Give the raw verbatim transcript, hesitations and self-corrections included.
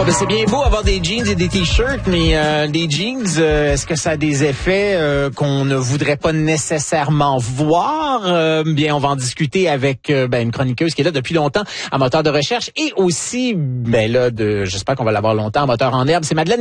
Bon, ben, c'est bien beau avoir des jeans et des t-shirts, mais euh, des jeans, euh, est-ce que ça a des effets euh, qu'on ne voudrait pas nécessairement voir? Euh, bien, on va en discuter avec euh, ben, une chroniqueuse qui est là depuis longtemps en moteur de recherche et aussi, ben là, de, j'espère qu'on va l'avoir longtemps en moteur en herbe. C'est Madeleine